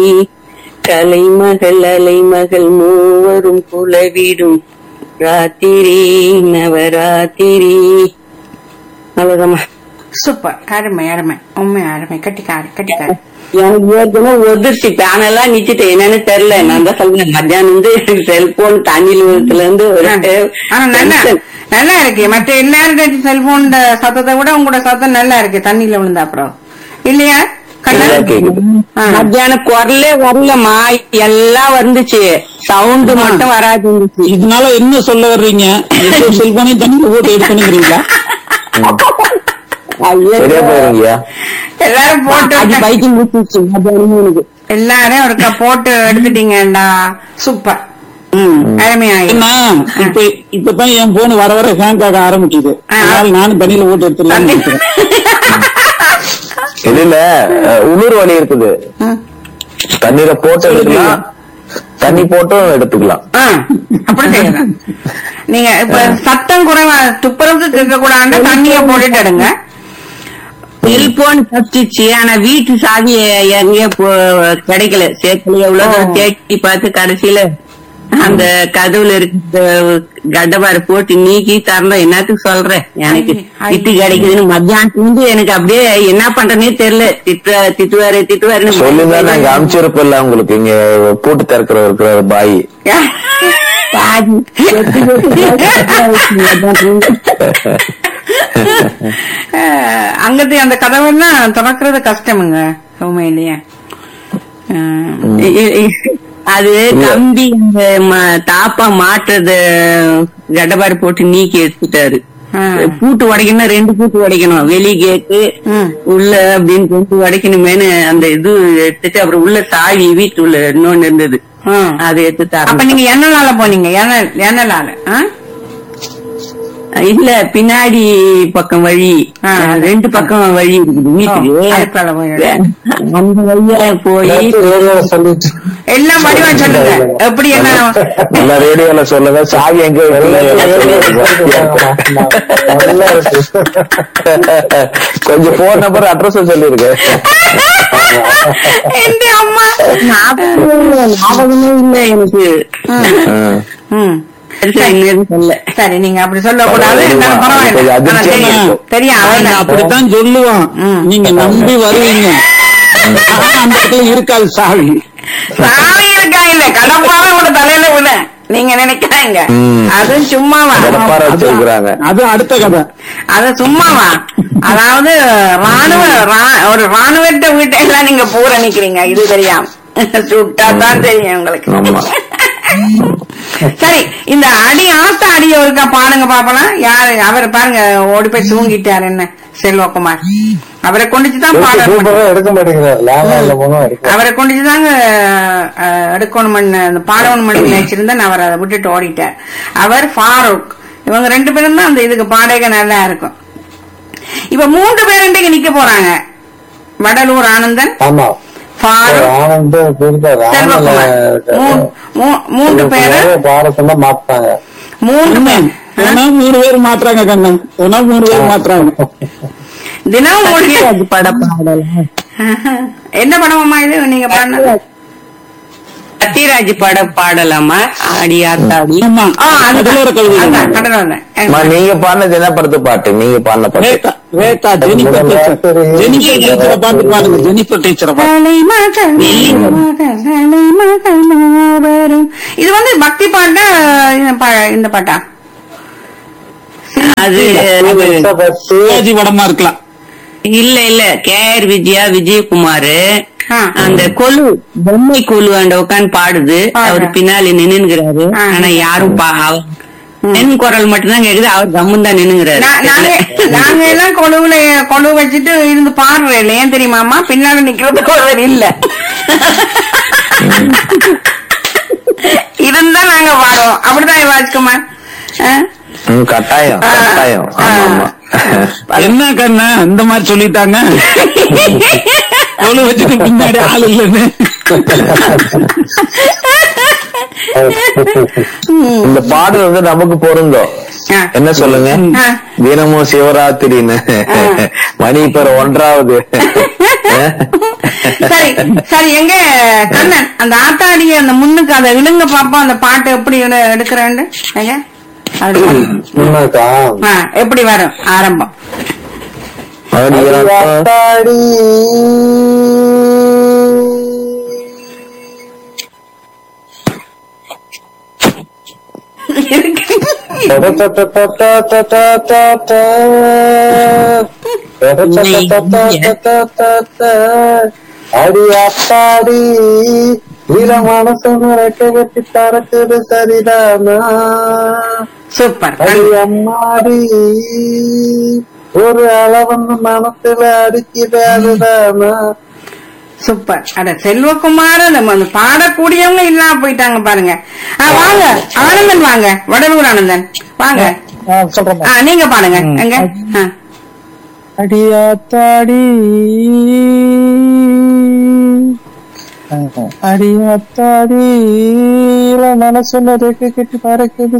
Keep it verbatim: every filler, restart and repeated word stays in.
கலைமகள் அலைமகள் மூவரும் குலவிடும் ராத்திரி நவராத்திரி. அவ்வளவுதாம்மா. சூப்பர், அருமை அருமை, உண்மை அருமை. கட்டிக்காரு கட்டிக்காரு. எனக்கு ஏற்கனவே ஒதிர்ச்சி பேனெல்லாம் நிச்சுட்டு என்னன்னு தெரியல. நான் தான் சொல்றேன், மத்தியானம் வந்து செல்போன் தண்ணியில இருந்து நல்லா இருக்கு. மற்ற எல்லாரும் செல்போன் சத்தத்தை விட உங்களோட சத்தம் நல்லா இருக்கு தண்ணியில விழுந்தா அப்புறம் இல்லையா? மத்தியானம் குரலே வரலமா, எல்லாம் வந்துச்சு, சவுண்டு மட்டும் வராது இருந்துச்சு. இதனால என்ன சொல்ல வர்றீங்க? செல்போனே தண்ணியில போட்டு எடுத்துக்கிறீங்களா? எல்லாரும் போட்டு பைக்கிங் முடிச்சிருச்சு. எல்லாரும் ஒருக்கா போட்டு எடுத்துட்டீங்கடா. சூப்பர், அருமையா. இப்ப இப்பதான் என் போன் வர வர ஹேங் ஆக ஆரம்பிக்குது. நானும் தண்ணியில போட்டு எடுத்துடலாம். இதுல உள்ளூர் வழி இருக்குது, தண்ணீரை போட்டு எடுக்கலாம், தண்ணி போட்டும் எடுத்துக்கலாம். அப்படி செய்யலாம். நீங்க இப்ப சத்தம் குறைவா துப்புரவுக்கு கேட்க கூடாது, தண்ணிய போட்டுட்டு எடுங்க. செல்போன் தப்பிச்சு, ஆனா வீட்டு சாவி எங்கேயோ கிடைக்கல, சேர்க்கல. எவ்வளவு தேடி பார்த்து கடைசியில அந்த கதவுல இருக்க கட்டபார போட்டு நீக்கி தரணும். என்னத்துக்கு சொல்றேன், எனக்கு திட்டு கிடைக்குதுன்னு மத்தியானத்துல இருந்து எனக்கு அப்படியே என்ன பண்றேன்னே தெரியல. திட்டு திட்டுவாரு திட்டுவாருன்னு சொல்லுங்க. நாங்க அனுப்பிச்சிருப்போம்ல உங்களுக்கு, இங்க பூட்டு திறக்கிற இருக்கிற பாய் அங்கத்து அந்த கதவெல்லாம் திறக்கிறது கஷ்டமுங்க உண்மையிலேயே. அது தம்பி இந்த தாப்பா மாட்டுறது கடபாடு போட்டு நீக்கி எடுத்துட்டாரு. பூட்டு உடைக்கணும், ரெண்டு பூட்டு உடைக்கணும், வெளி கேட்டு உள்ள அப்படின்னு பூட்டு உடைக்கணுமேனு அந்த இது எடுத்துட்டு அப்புறம் உள்ள சாவி வீட்டு உள்ள இன்னொன்னு இருந்தது, அதை எடுத்துட்டாரு. அப்ப நீங்க என்ன நாள போனீங்க? என்ன நாள? இல்ல, பின்னாடி பக்கம் வழி, ரெண்டு பக்கம் வழி இருக்குது வீட்டுக்கு. அந்த வழியா போய் எல்லாம் வடிவா சொல்லுங்க. எப்படி என்ன ரேடியோல சொல்லுங்க, சாவி எங்க கொஞ்சம் போன் நம்பர் அட்ரஸ் சொல்லிருக்க. அம்மா ஞாபகமே இல்லை எனக்கு. சரி, நீங்க அப்படி சொல்ல கூடாது. தெரியும், அப்படித்தான் சொல்லுவான். நீங்க நம்பி வருவீங்க, அந்த இடத்துல இருக்காது சாவி. சாவி இருக்கா இல்ல, கடப்பாவே உங்க தலையில விட நீங்க நினைக்கிறாங்க. அது சும்மாவா? அது அடுத்த கதை. அது சும்மாவா? அதாவது ராணுவ ஒரு ராணுவத்தை வீட்டையெல்லாம் நீங்க பூரா நிக்கிறீங்க, இது தெரியாம. சுட்டாதான் தெரியும் உங்களுக்கு. சரி, இந்த அடி ஆத்த அடிய ஒருக்கா பாருங்க பாப்பலாம். யாரு அவரை பாருங்க, ஓடி போய் தூங்கிட்டாரு. என்ன செல்வகுமார், அவரை கொண்டுச்சுதான் பாட எடுக்க மாட்டேங்கிறார். அவரை கொண்டுச்சுதாங்க எடுக்கணும், பாடவன் மணி நினைச்சிருந்தா அவர் அதை விட்டுட்டு ஓடிட்டார். அவர் ஃபாரூக், இவங்க ரெண்டு பேரும் தான் அந்த இதுக்கு பாடக நல்லா இருக்கும். இப்ப மூன்று பேர் இன்றைக்கு நிக்க போறாங்க. வடலூர் ஆனந்தன், மூன்று பேரு மாத்தாங்க. மூன்று பேர் மூணு பேர் மாத்துறாங்க கண்ணன், மூணு பேர் மாத்துறாங்க. தினம் படம் பாடல. என்ன படமாமா இது நீங்க பாடின? சத்யராஜ் படம் பாடலாமா? ஆடி ஆத்தாடி. நீங்க பாடினது என்ன படத்து பாட்டு? நீங்க பாடின பாட்டு இது வந்து பக்தி பாட்டா இந்த பாட்டா? அது சிவாஜி படமா இருக்கலாம். இல்ல இல்ல, கே ஆர் விஜயா, விஜயகுமாரு, அந்த கொலு பொம்மை கொலு அந்த உட்காந்து பாடுது. அவரு பின்னாடி நின்னுங்கிறாரு. ஆனா யாரும் பெண் குரல் மட்டும்தான் கேக்குது, அவர் கம்முன்னு தான் நின்னுங்கிறாரு. நாங்க எல்லாம் கொலுவுல கொலு வச்சுட்டு இருந்து பாடுறேன். ஏன் தெரியுமாமா? பின்னாடி நிக்கிறதுக்கு ஒருவர் இல்ல இருந்தா நாங்க பாடுவோம். அப்படிதான் ராஜ்குமார். கட்டாயம் கட்டாயம். என்ன கண்ணா இந்த மாதிரி சொல்லிட்டாங்க, கொலு வச்சுட்டு பின்னாடி ஆள் இல்லன்னு. இந்த பாடல் வந்து நமக்கு பொருந்தோம். என்ன சொல்லுங்க, தினமும் சிவராத்திரின்னு மணி இப்ப ஒன்றாவது. சரி சரி, எங்க அந்த ஆத்தாடிய அந்த முன்னுக்கு அதை இழுங்க பாப்போம், அந்த பாட்டு எப்படி எடு- எடுக்கிறேன்னு ஐயா அது உண்மைக்கா ஆ, எப்படி வரும் ஆரம்பம்? அடியாத்தாடி அடியாத்தாடி வீர மனசு மறக்க வச்சு தரக்குது சரிதானா சூப்பர். அடி அம்மாடி ஒரு அளவந்து மனசுல அடிக்குது அதுதானா சூப்பர். அட செல்வகுமார் நம்ம அந்த பாடக்கூடியவங்க இல்லாம போயிட்டாங்க பாருங்க. ஆ, வாங்க ஆனந்தன், வாங்க வடலூர் ஆனந்தன் வாங்க. சொல்றேன். ஆ, நீங்க பாடுங்க எங்க. ஆ. அடியாத்தாடி அடியாத்தாடி மனசுல கெட்டு பறக்குது